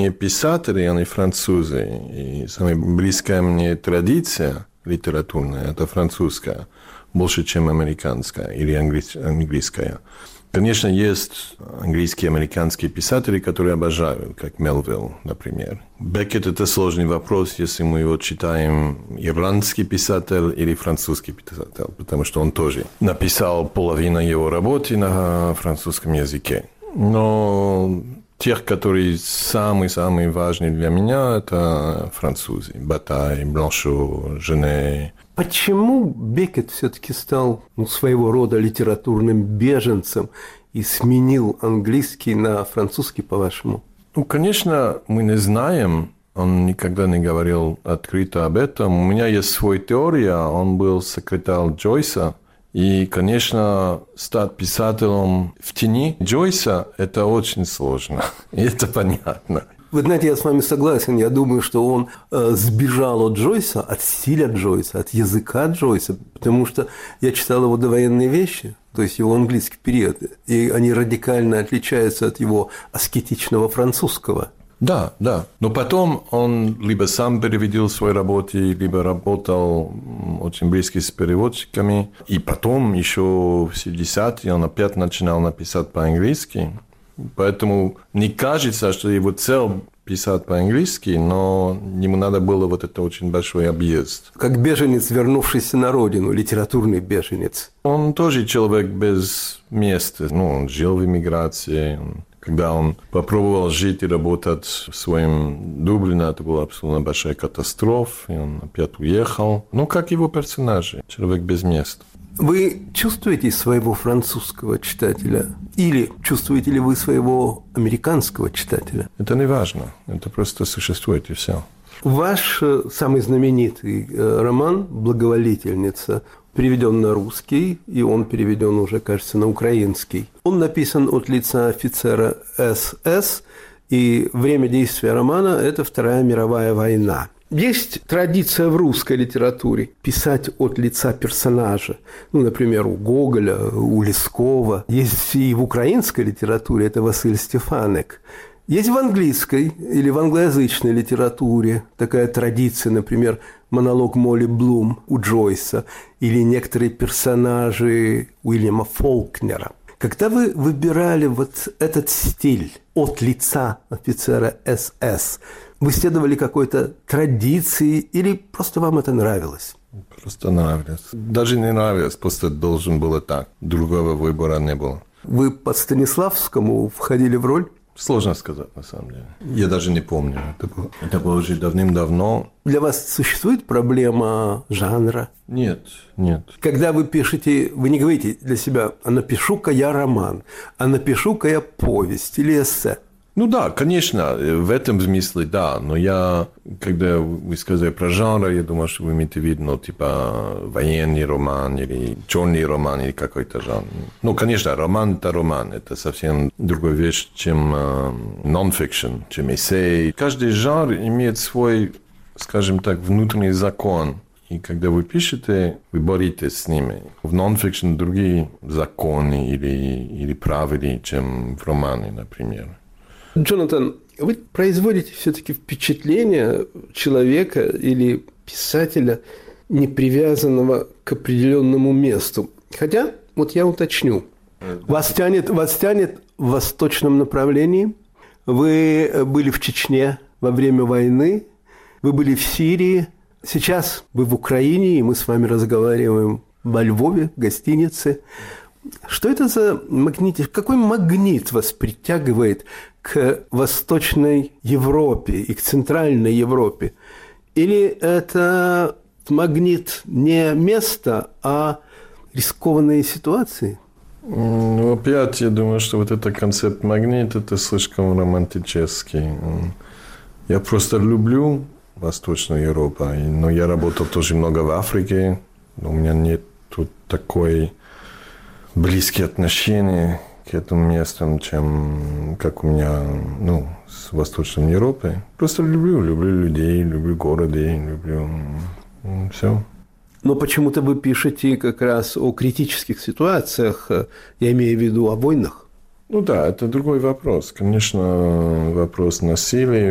не писатели, они французы. И самая близкая мне традиция литературная – это французская, больше, чем американская или английская. Конечно, есть английские и американские писатели, которые обожаю, как Мелвилл, например. Беккет – это сложный вопрос, если мы его читаем ирландский писатель или французский писатель, потому что он тоже написал половину его работы на французском языке. Но тех, которые самые важные для меня, это французы. Батай, Бланшо, Жене. Почему Беккет все-таки стал своего рода литературным беженцем и сменил английский на французский, по-вашему? Конечно, мы не знаем. Он никогда не говорил открыто об этом. У меня есть своя теория. Он был секретарь Джойса. И, конечно, стать писателем в тени Джойса – это очень сложно. И это понятно. Вы знаете, я с вами согласен. Я думаю, что он сбежал от Джойса, от стиля Джойса, от языка Джойса, потому что я читал его довоенные вещи, то есть его английский период, и они радикально отличаются от его аскетичного французского. Да. Но потом он либо сам переводил свои работы, либо работал очень близко с переводчиками. И потом еще в 70-е он опять начинал писать по-английски. Поэтому не кажется, что его цель писать по-английски, но ему надо было вот это очень большой объезд. Как беженец, вернувшийся на родину, литературный беженец. Он тоже человек без места. Он жил в эмиграции. Когда он попробовал жить и работать в своем Дублине, это была абсолютно большая катастрофа, и он опять уехал. Как его персонажи, человек без места. Вы чувствуете своего французского читателя? Или чувствуете ли вы своего американского читателя? Это не важно. Это просто существует, и все. Ваш самый знаменитый роман «Благоволительница» переведен на русский, и он переведен уже, кажется, на украинский. Он написан от лица офицера СС, и время действия романа – это Вторая мировая война. Есть традиция в русской литературе писать от лица персонажа. Например, у Гоголя, у Лескова. Есть и в украинской литературе, это Василь Стефанек. Есть в английской или в англоязычной литературе такая традиция, например, монолог Молли Блум у Джойса или некоторые персонажи Уильяма Фолкнера. Когда вы выбирали вот этот стиль от лица офицера СС, вы следовали какой-то традиции или просто вам это нравилось? Просто нравилось. Даже не нравилось, просто должен было так. Другого выбора не было. Вы по Станиславскому входили в роль? Сложно сказать, на самом деле. Я даже не помню. Это было уже давным-давно. Для вас существует проблема жанра? Нет. Когда вы пишете, вы не говорите для себя: а напишу-ка я роман, а напишу-ка я повесть или эссе. Да, конечно, в этом смысле, да. Но когда вы сказали про жанр, я думал, что вы имеете в виду, военный роман или черный роман или какой-то жанр. Конечно, роман – это роман. Это совсем другая вещь, чем non-fiction, чем эссе. Каждый жанр имеет свой, скажем так, внутренний закон. И когда вы пишете, вы боретесь с ними. В non-fiction другие законы или правила, чем в романе, например. Джонатан, вы производите все-таки впечатление человека или писателя, не привязанного к определенному месту. Хотя, я уточню, вас тянет в восточном направлении. Вы были в Чечне во время войны, вы были в Сирии. Сейчас вы в Украине, и мы с вами разговариваем во Львове, в гостинице. Что это за магнит? Какой магнит вас притягивает к Восточной Европе и к Центральной Европе? Или это магнит не места, а рискованные ситуации? Опять я думаю, что вот этот концепт магнит – это слишком романтический. Я просто люблю Восточную Европу, но я работал тоже много в Африке, но у меня нет тут такой близкие отношения к этим местам, чем как у меня, с Восточной Европой. Просто люблю людей, люблю города, люблю все. Но почему-то вы пишете как раз о критических ситуациях, я имею в виду о войнах. Да, это другой вопрос. Конечно, вопрос насилия.